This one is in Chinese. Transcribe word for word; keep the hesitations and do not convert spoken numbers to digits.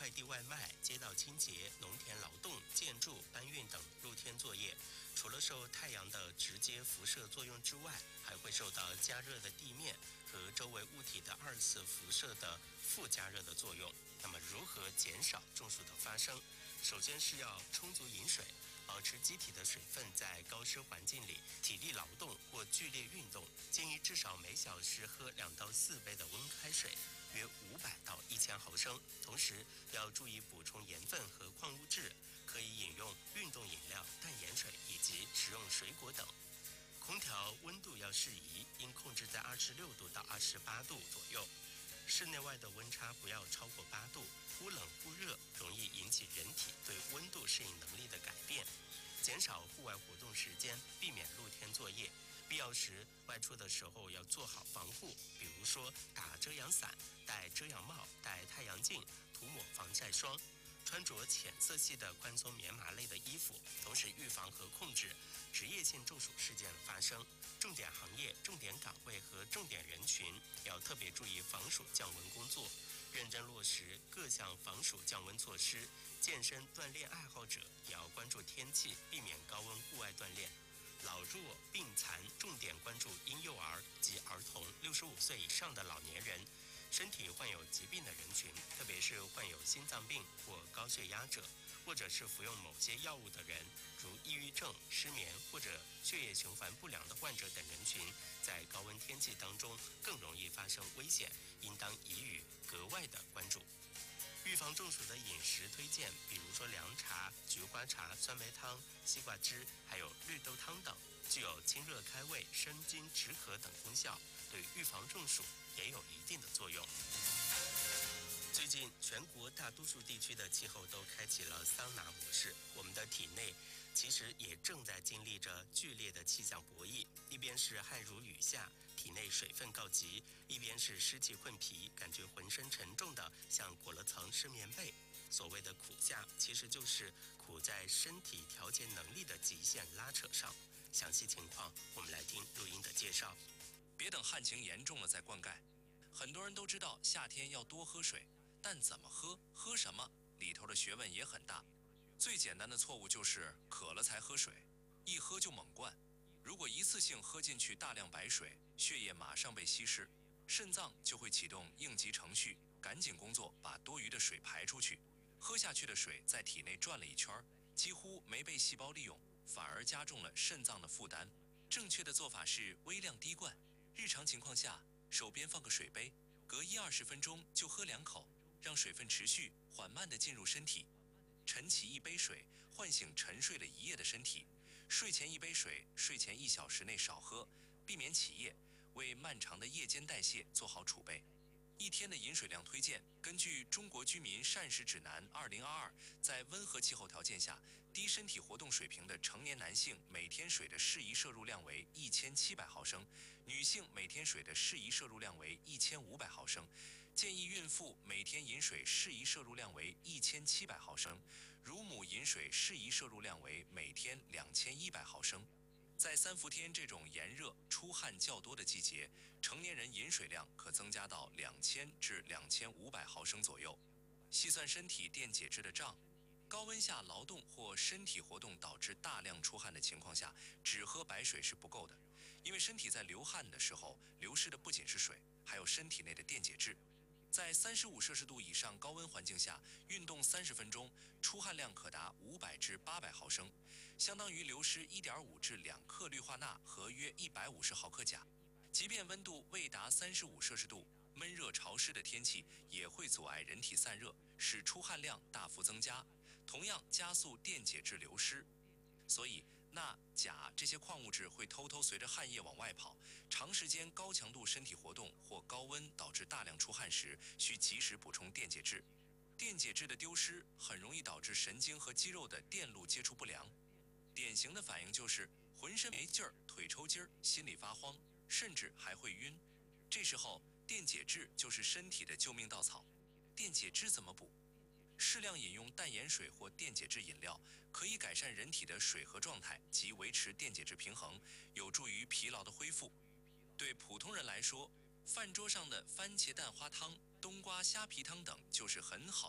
快递外卖、街道清洁、农田劳动、建筑、搬运等露天作业，除了受太阳的直接辐射作用之外，还会受到加热的地面和周围物体的二次辐射的附加热的作用。那么如何减少中暑的发生？首先是要充足饮水，保持机体的水分在高湿环境里体力劳动或剧烈运动，建议至少每小时喝两到四杯的温开水，约五百到一千毫升。同时要注意补充盐分和矿物质，可以饮用运动饮料、淡盐水以及食用水果等。空调温度要适宜，应控制在二十六度到二十八度左右。室内外的温差不要超过八度，忽冷忽热容易引起人体对温度适应能力的改变。减少户外活动时间，避免露天作业。必要时外出的时候要做好防护，比如说打遮阳伞、戴遮阳帽、戴太阳镜、涂抹防晒霜。穿着浅色系的宽松棉麻类的衣服，同时预防和控制职业性中暑事件的发生。重点行业、重点岗位和重点人群要特别注意防暑降温工作，认真落实各项防暑降温措施。健身锻炼爱好者也要关注天气，避免高温户外锻炼。老弱病残重点关注婴幼儿及儿童、六十五岁以上的老年人。身体患有疾病的人群，特别是患有心脏病或高血压者，或者是服用某些药物的人，如抑郁症、失眠或者血液循环不良的患者等人群，在高温天气当中更容易发生危险，应当给予格外的关注。预防中暑的饮食推荐，比如说凉茶、菊花茶、酸梅汤、西瓜汁，还有绿豆汤等，具有清热开胃、生津止渴等功效，对预防中暑也有一定的作用。最近全国大多数地区的气候都开启了桑拿模式，我们的体内其实也正在经历着剧烈的气象博弈，一边是汗如雨下，体内水分告急，一边是湿气困脾，感觉浑身沉重的像裹了层湿棉被。所谓的苦夏，其实就是苦在身体调节能力的极限拉扯上。详细情况我们来听录音的介绍。 别等旱情严重了再灌溉。很多人都知道夏天要多喝水，但怎么喝、喝什么里头的学问也很大。最简单的错误就是渴了才喝水，一喝就猛灌。如果一次性喝进去大量白水，血液马上被稀释，肾脏就会启动应急程序，赶紧工作把多余的水排出去。喝下去的水在体内转了一圈，几乎没被细胞利用，反而加重了肾脏的负担。正确的做法是微量滴灌。日常情况下，手边放个水杯，隔一二十分钟就喝两口，让水分持续缓慢地进入身体。晨起一杯水，唤醒沉睡了一夜的身体。睡前一杯水，睡前一小时内少喝，避免起夜，为漫长的夜间代谢做好储备。一天的饮水量推荐，根据《中国居民膳食指南二零二二》，在温和气候条件下，低身体活动水平的成年男性每天水的适宜摄入量为一千七百毫升，女性每天水的适宜摄入量为一千五百毫升。建议孕妇每天饮水适宜摄入量为一千七百毫升，乳母饮水适宜摄入量为每天两千一百毫升。在三伏天这种炎热、出汗较多的季节，成年人饮水量可增加到两千至两千五百毫升左右。细算身体电解质的账，高温下劳动或身体活动导致大量出汗的情况下，只喝白水是不够的，因为身体在流汗的时候，流失的不仅是水，还有身体内的电解质。在三十五摄氏度以上高温环境下，运动三十分钟，出汗量可达五百至八百毫升，相当于流失一点五至两克氯化钠和约一百五十毫克钾。即便温度未达三十五摄氏度，闷热潮湿的天气也会阻碍人体散热，使出汗量大幅增加，同样加速电解质流失。所以钠、钾这些矿物质会偷偷随着汗液往外跑，长时间高强度身体活动或高温导致大量出汗时，需及时补充电解质。电解质的丢失很容易导致神经和肌肉的电路接触不良，典型的反应就是浑身没劲儿、腿抽筋儿、心里发慌，甚至还会晕。这时候电解质就是身体的救命稻草。电解质怎么补？适量饮用淡盐水或电解质饮料，可以改善人体的水合状态及维持电解质平衡，有助于疲劳的恢复。对普通人来说，饭桌上的番茄蛋花汤、冬瓜虾皮汤等就是很好